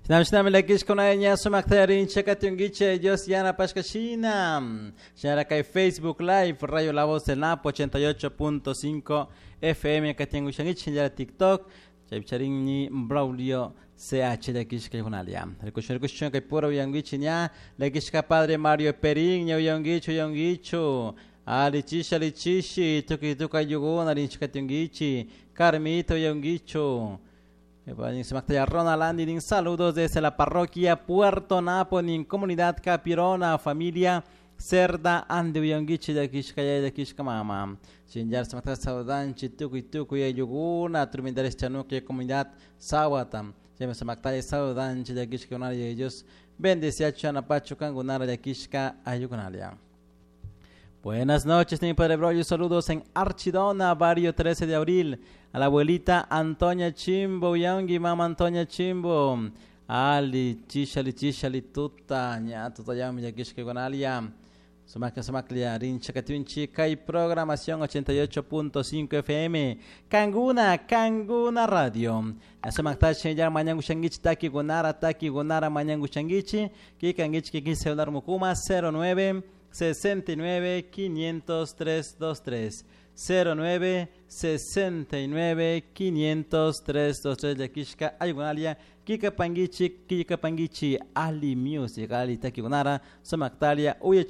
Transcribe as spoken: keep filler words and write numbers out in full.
Shinam la kish kona nya sumak tarin chakatungiche Dios yana pashkashina. Shara kai Facebook Live Radio La Voz del Napo ochenta y ocho punto cinco F M katengu shangich ya TikTok. Chapcharin ni Braulio C H la kish kai konalia. Rekushin rekushin kai puro yangichi nya la kish ka padre Mario Perin nya yangicho yangicho. Ali chisha li chishi tuki tuka yuguna li chakatungichi. Carmito yangicho. Ronald, saludos desde la parroquia Puerto Napo, en comunidad Capirona, familia Cerda, Ande Uyongichi de Kishkaya de Kishkamama. Sinjar Samata Saudan, Chituku y Tuku y Yuguna, Trumindares Chanuki, comunidad Sawatam. James Mactay Saudan, de Kishkanari, ellos bendice a Chanapacho Kangunara de Kishka Ayugunalia. Buenas noches, mi padre Broyo. Saludos en Archidona, barrio trece de abril. A la abuelita Antonia Chimbo, Yangi, mamá Antonia Chimbo. Ali, Chishali, Chishali, Tuta, Ña, Tuta, Yami, Yakishke, Gonalia. Sumaca, Sumaclia, Rincha, Catunchi, Kai, programación ochenta y ocho punto cinco F M. Kanguna, Kanguna Radio. Sumaca, Shenjar, Mañangu, Shangichi, Taki, Gonara, Taki, Gonara, Mañangu, Shangichi. Kikangichi, Kiki, celular Mukuma, cero nueve sesenta y nueve quinientos tres veintitrés cero nueve sesenta y nueve quinientos tres veintitrés de Kishka Ayunalia Kika Pangichi Kika Pangichi Ali Music Ali Takigunara Somaktalia Uye